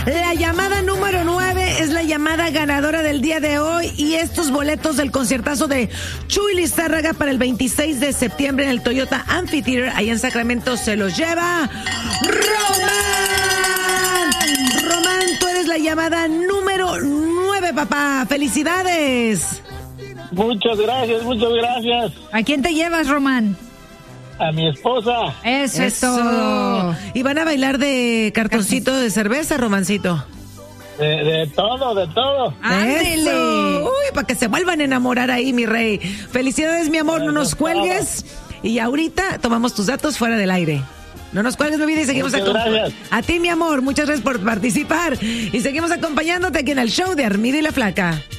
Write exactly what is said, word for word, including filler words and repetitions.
La llamada número nueve es la llamada ganadora del día de hoy y estos boletos del conciertazo de Chuy Lizárraga para el veintiséis de septiembre en el Toyota Amphitheater, allá en Sacramento, se los lleva Román. Román, tú eres la llamada número nueve, papá. ¡Felicidades! Muchas gracias, muchas gracias. ¿A quién te llevas, Román? A mi esposa. Eso, es todo. ¿Y van a bailar de cartoncito de cerveza, Romancito? De, de todo, de todo. ¡Ándele! Uy, para que se vuelvan a enamorar ahí, mi rey. Felicidades, mi amor, no nos cuelgues. Y ahorita tomamos tus datos fuera del aire. No nos cuelgues, mi vida, y seguimos acompañándote. A ti, mi amor, muchas gracias por participar. Y seguimos acompañándote aquí en el show de Armida y la Flaca.